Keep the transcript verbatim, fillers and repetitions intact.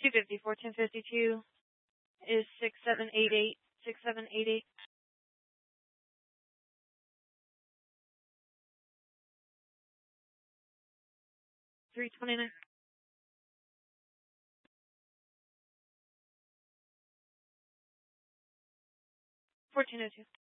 two fifty, fourteen fifty-two is six seven eight eight, six seven eight eight. three twenty-nine. fourteen oh two.